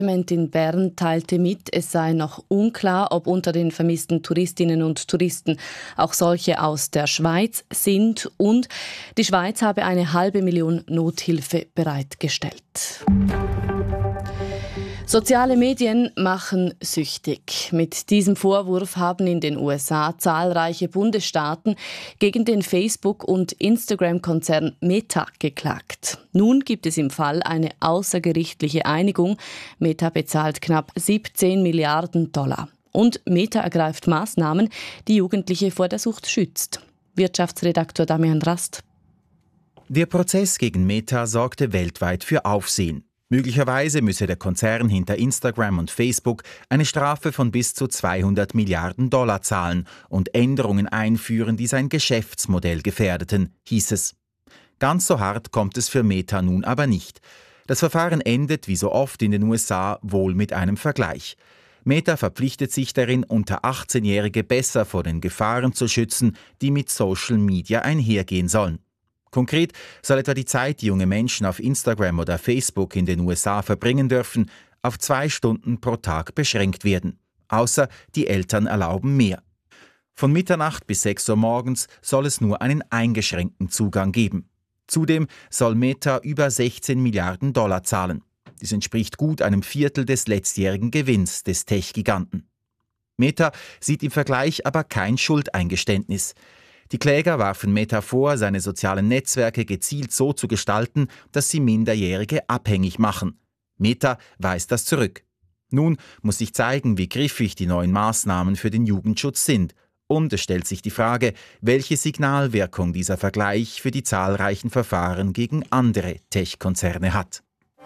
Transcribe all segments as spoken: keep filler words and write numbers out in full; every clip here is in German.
In Bern teilte mit, es sei noch unklar, ob unter den vermissten Touristinnen und Touristen auch solche aus der Schweiz sind, und die Schweiz habe eine halbe Million Nothilfe bereitgestellt. Soziale Medien machen süchtig. Mit diesem Vorwurf haben in den U S A zahlreiche Bundesstaaten gegen den Facebook- und Instagram-Konzern Meta geklagt. Nun gibt es im Fall eine außergerichtliche Einigung. Meta bezahlt knapp siebzehn Milliarden Dollar. Und Meta ergreift Maßnahmen, die Jugendliche vor der Sucht schützt. Wirtschaftsredaktor Damian Rast. Der Prozess gegen Meta sorgte weltweit für Aufsehen. Möglicherweise müsse der Konzern hinter Instagram und Facebook eine Strafe von bis zu zweihundert Milliarden Dollar zahlen und Änderungen einführen, die sein Geschäftsmodell gefährdeten, hieß es. Ganz so hart kommt es für Meta nun aber nicht. Das Verfahren endet, wie so oft in den U S A, wohl mit einem Vergleich. Meta verpflichtet sich darin, unter achtzehnjährige besser vor den Gefahren zu schützen, die mit Social Media einhergehen sollen. Konkret soll etwa die Zeit, die junge Menschen auf Instagram oder Facebook in den U S A verbringen dürfen, auf zwei Stunden pro Tag beschränkt werden. Außer die Eltern erlauben mehr. Von Mitternacht bis sechs Uhr morgens soll es nur einen eingeschränkten Zugang geben. Zudem soll Meta über sechzehn Milliarden Dollar zahlen. Dies entspricht gut einem Viertel des letztjährigen Gewinns des Tech-Giganten. Meta sieht im Vergleich aber kein Schuldeingeständnis. Die Kläger warfen Meta vor, seine sozialen Netzwerke gezielt so zu gestalten, dass sie Minderjährige abhängig machen. Meta weist das zurück. Nun muss sich zeigen, wie griffig die neuen Maßnahmen für den Jugendschutz sind. Und es stellt sich die Frage, welche Signalwirkung dieser Vergleich für die zahlreichen Verfahren gegen andere Tech-Konzerne hat.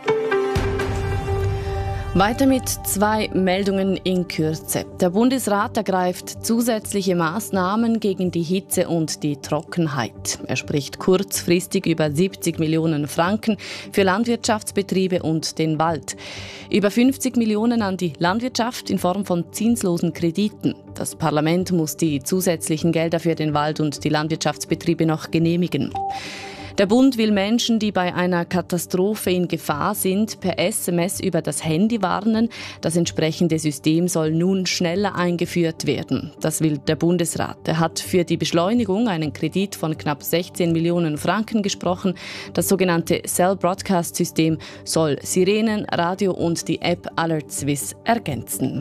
Weiter mit zwei Meldungen in Kürze. Der Bundesrat ergreift zusätzliche Maßnahmen gegen die Hitze und die Trockenheit. Er spricht kurzfristig über siebzig Millionen Franken für Landwirtschaftsbetriebe und den Wald. Über fünfzig Millionen an die Landwirtschaft in Form von zinslosen Krediten. Das Parlament muss die zusätzlichen Gelder für den Wald und die Landwirtschaftsbetriebe noch genehmigen. Der Bund will Menschen, die bei einer Katastrophe in Gefahr sind, per S M S über das Handy warnen. Das entsprechende System soll nun schneller eingeführt werden. Das will der Bundesrat. Er hat für die Beschleunigung einen Kredit von knapp sechzehn Millionen Franken gesprochen. Das sogenannte Cell Broadcast System soll Sirenen, Radio und die App Alert Swiss ergänzen.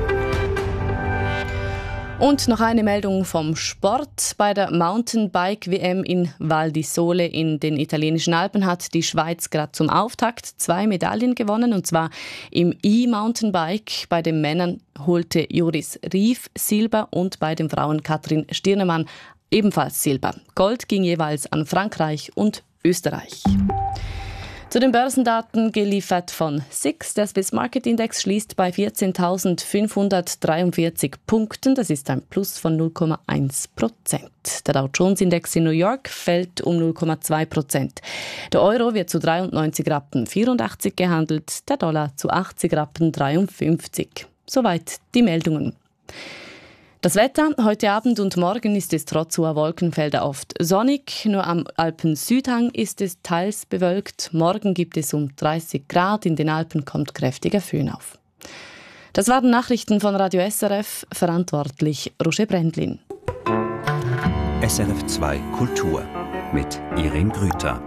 Und noch eine Meldung vom Sport. Bei der Mountainbike-W M in Val di Sole in den italienischen Alpen hat die Schweiz gerade zum Auftakt zwei Medaillen gewonnen, und zwar im E-Mountainbike. Bei den Männern holte Joris Rief Silber und bei den Frauen Katrin Stirnemann ebenfalls Silber. Gold ging jeweils an Frankreich und Österreich. Zu den Börsendaten geliefert von S I X. Der Swiss Market Index schließt bei vierzehntausendfünfhundertdreiundvierzig Punkten. Das ist ein Plus von null Komma eins Prozent. Der Dow Jones Index in New York fällt um null Komma zwei Prozent. Der Euro wird zu dreiundneunzig Rappen vierundachtzig gehandelt, der Dollar zu achtzig Rappen dreiundfünfzig. Soweit die Meldungen. Das Wetter, heute Abend und morgen ist es trotz hoher Wolkenfelder oft sonnig. Nur am Alpen-Südhang ist es teils bewölkt. Morgen gibt es um dreißig Grad. In den Alpen kommt kräftiger Föhn auf. Das waren Nachrichten von Radio S R F. Verantwortlich Roger Brändlin. S R F zwei Kultur mit Irene Grüter.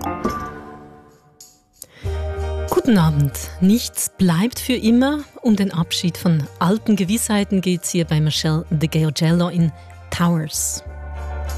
Guten Abend. Nichts bleibt für immer. Um den Abschied von alten Gewissheiten geht es hier bei Michelle de Giogello in Towers.